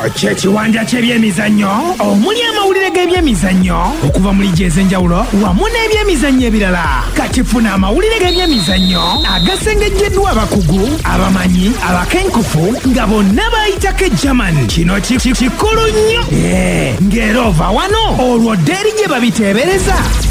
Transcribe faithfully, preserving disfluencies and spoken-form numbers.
ky'ekiwanja ky'ebyemizannyo omuli amawulire g'ebyemizannyo okuva mu liigi ez'enjawulo wamu n'ebyemizannyo ebirala. Kati funa amawulire g'ebyemizannyo agasengejjeddwa abakugu, abamanyi, abakenkufu nga bonna bayitako German. Kino kikulu nnyo ng'era ova wano olwo ddeeri gye babiteebereza